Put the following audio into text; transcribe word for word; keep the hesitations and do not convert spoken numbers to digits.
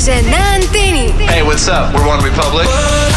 Blaze na Anteny. Hey, what's up? We're One Republic.